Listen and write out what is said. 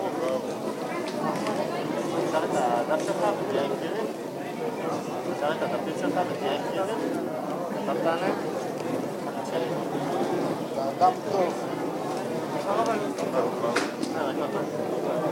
אפשר את הדף שלך ותהיה יקירים? אפשר את הדפים שלך ותהיה יקירים? כתבת עליהם? זה אדם טוב. זה רק אותו.